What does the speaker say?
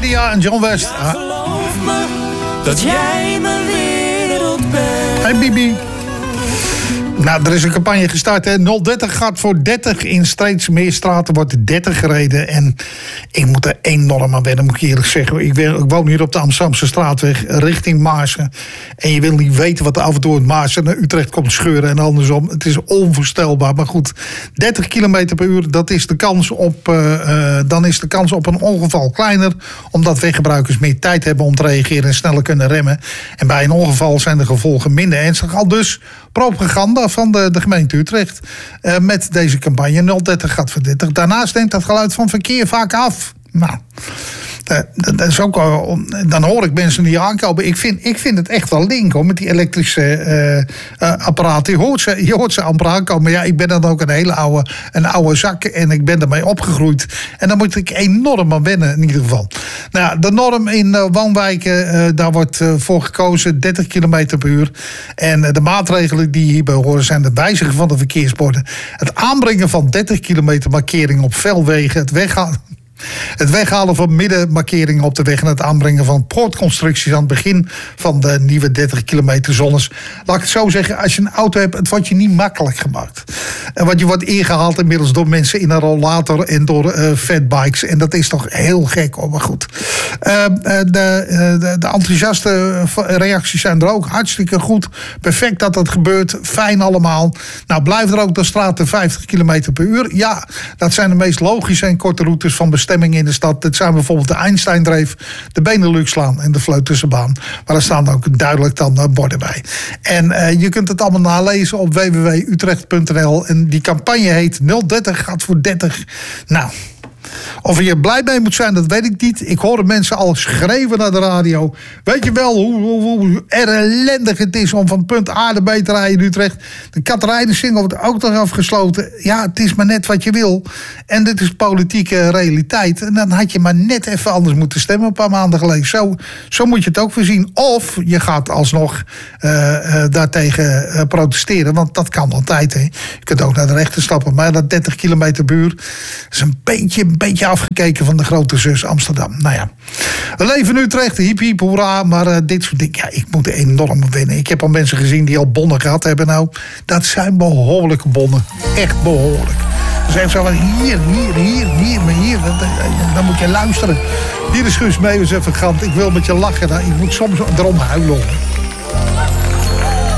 Lydia en John West. Geloof me dat jij mijn wereld bent. Hey Bibi. Nou, er is een campagne gestart. Hè. 030 gaat voor 30. In steeds meer straten wordt 30 gereden. En ik moet er enorm aan wennen, moet ik eerlijk zeggen. Ik woon hier op de Amsterdamse straatweg richting Maarsen. En je wil niet weten wat er af en toe in Maarsen naar Utrecht komt scheuren en andersom. Het is onvoorstelbaar. Maar goed, 30 km per uur, dat is de kans op, dan is de kans op een ongeval kleiner. Omdat weggebruikers meer tijd hebben om te reageren en sneller kunnen remmen. En bij een ongeval zijn de gevolgen minder ernstig. Al dus propaganda van de gemeente Utrecht met deze campagne 030 gaat voor 30. Daarnaast neemt dat geluid van verkeer vaak af. Nou, dat is ook, dan hoor ik mensen die aankomen. Ik vind het echt wel link hoor, met die elektrische apparaten. Je hoort ze amper aankomen. Maar ja, ik ben dan ook een oude zak en ik ben ermee opgegroeid. En dan moet ik enorm aan wennen in ieder geval. Nou ja, de norm in woonwijken, daar wordt voor gekozen 30 km per uur. En de maatregelen die hierbij horen zijn het wijzigen van de verkeersborden. Het aanbrengen van 30 kilometer markering op velwegen. Het weghalen van middenmarkeringen op de weg en het aanbrengen van poortconstructies aan het begin van de nieuwe 30 kilometer zones. Laat ik het zo zeggen, als je een auto hebt, het wordt je niet makkelijk gemaakt. Want je wordt ingehaald inmiddels door mensen in een rollator en door fatbikes. En dat is toch heel gek hoor, maar goed. De enthousiaste reacties zijn er ook. Hartstikke goed. Perfect dat dat gebeurt. Fijn allemaal. Nou, blijft er ook de straten 50 km per uur? Ja, dat zijn de meest logische en korte routes van bestemming in de stad. Dat zijn bijvoorbeeld de Einsteindreef, de Beneluxlaan en de Vleutussenbaan. Maar daar staan ook duidelijk dan borden bij. En je kunt het allemaal nalezen op www.utrecht.nl. En die campagne heet 030 gaat voor 30. Nou, of je er blij mee moet zijn, dat weet ik niet. Ik hoorde mensen al schreeuwen naar de radio. Weet je wel hoe ellendig het is om van punt A naar B te rijden in Utrecht. De Katerijnensingel wordt ook nog afgesloten. Ja, het is maar net wat je wil. En dit is politieke realiteit. En dan had je maar net even anders moeten stemmen een paar maanden geleden. Zo moet je het ook voorzien. Of je gaat alsnog daartegen protesteren. Want dat kan altijd. Hè. Je kunt ook naar de rechter stappen. Maar dat 30 kilometer per uur is een beetje afgekeken van de grote zus Amsterdam. Nou ja, we leven in Utrecht, hiep hiep hoera, maar dit soort dingen, ja, ik moet er enorm winnen. Ik heb al mensen gezien die al bonnen gehad hebben. Nou, dat zijn behoorlijke bonnen. Echt behoorlijk. Dus even zo van hier, maar hier. Dan moet je luisteren. Hier is Guus Meeuwis even gant. Ik wil met je lachen. Ik moet soms erom huilen.